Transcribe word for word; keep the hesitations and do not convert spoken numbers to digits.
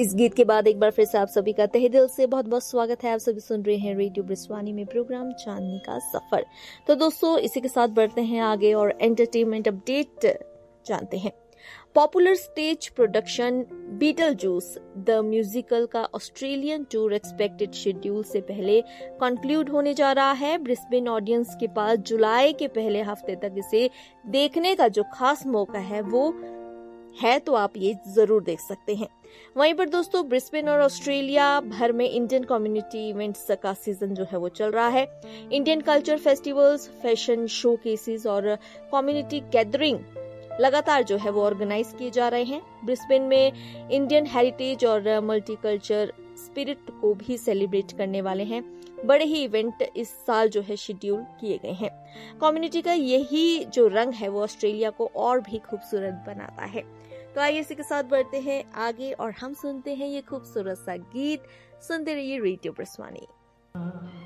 इस गीत के बाद एक बार फिर से आप सभी का तहे दिल से बहुत बहुत स्वागत है। आप सभी सुन रहे हैं रेडियो ब्रिस्वानी में प्रोग्राम चांदनी का सफर। तो दोस्तों, इसी के साथ बढ़ते हैं आगे और एंटरटेनमेंट अपडेट जानते हैं। Popular stage production Beetlejuice the musical का ऑस्ट्रेलियन टूर एक्सपेक्टेड शेड्यूल से पहले कंक्लूड होने जा रहा है। ब्रिस्बेन ऑडियंस के पास जुलाई के पहले हफ्ते तक इसे देखने का जो खास मौका है वो है, तो आप ये जरूर देख सकते हैं। वहीं पर दोस्तों, ब्रिस्बेन और ऑस्ट्रेलिया भर में इंडियन कम्युनिटी इवेंट्स का सीजन जो है वो चल रहा है। Indian culture festivals, fashion show cases और कम्युनिटी गैदरिंग लगातार जो है वो ऑर्गेनाइज किए जा रहे हैं। ब्रिस्बेन में इंडियन हेरिटेज और मल्टीकल्चर स्पिरिट को भी सेलिब्रेट करने वाले हैं। बड़े ही इवेंट इस साल जो है शेड्यूल किए गए हैं। कम्युनिटी का यही जो रंग है वो ऑस्ट्रेलिया को और भी खूबसूरत बनाता है। तो आइए इसी के साथ बढ़ते हैं आगे और हम सुनते हैं ये खूबसूरत सा गीत। सुनते रहिए रेडियो ब्रिस्वानी।